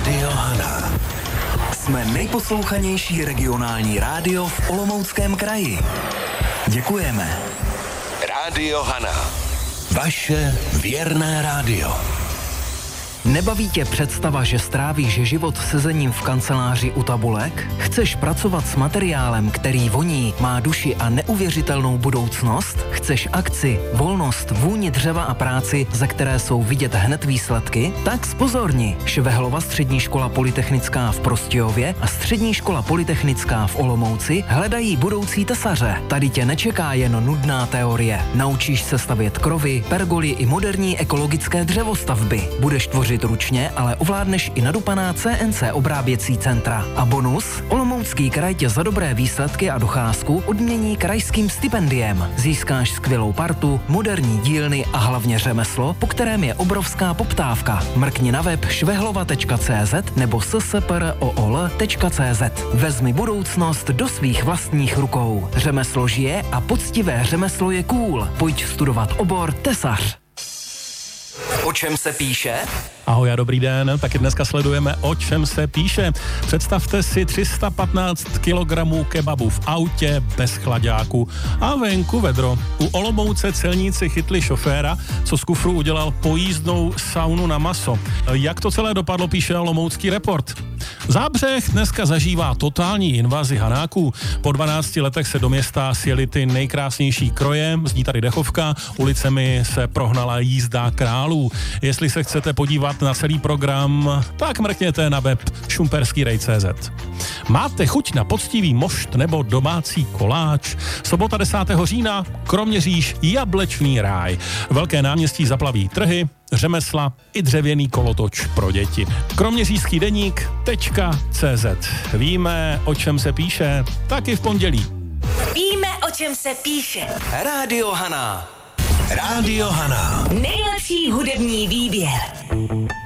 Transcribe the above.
Rádio Hana. Jsme nejposlouchanější regionální rádio v Olomouckém kraji. Děkujeme. Rádio Hana. Vaše věrné rádio. Nebaví tě představa, že strávíš život sezením v kanceláři u tabulek? Chceš pracovat s materiálem, který voní, má duši a neuvěřitelnou budoucnost? Chceš akci, volnost, vůni dřeva a práci, ze které jsou vidět hned výsledky? Tak zpozorni! Švehlova střední škola polytechnická v Prostějově a střední škola polytechnická v Olomouci hledají budoucí tesaře. Tady tě nečeká jen nudná teorie. Naučíš se stavět krovy, pergoly i moderní ekologické dřevostavby. Budeš tvořit ručně, ale ovládneš i nadupaná CNC obráběcí centra. A bonus? Olomoucký kraj tě za dobré výsledky a docházku odmění krajským stipendiem. Získáš skvělou partu, moderní dílny a hlavně řemeslo, po kterém je obrovská poptávka. Mrkni na web švehlova.cz nebo ssprol.cz. Vezmi budoucnost do svých vlastních rukou. Řemeslo žije a poctivé řemeslo je cool. Pojď studovat obor tesař. O čem se píše? Ahoj a dobrý den, taky dneska sledujeme, o čem se píše. Představte si 315 kg kebabu v autě bez chlaďáku a venku vedro. U Olomouce celníci chytli šoféra, co z kufru udělal pojízdnou saunu na maso. Jak to celé dopadlo, píše Olomoucký Report. Zábřeh dneska zažívá totální invazi Hanáků. Po 12 letech se do města sjeli ty nejkrásnější kroje, zní tady dechovka, ulicemi se prohnala jízda králů. Jestli se chcete podívat na celý program, tak mrkněte na web šumperskýrej.cz. Máte chuť na poctivý mošt nebo domácí koláč? Sobota 10. října, Kroměříž, jablečný ráj. Velké náměstí zaplaví trhy, řemesla i dřevěný kolotoč pro děti. Kroměřížský deník.cz. Víme, o čem se píše, taky v pondělí. Víme, o čem se píše. Rádio Hana. Rádio Hana. Nejlepší hudební výběr.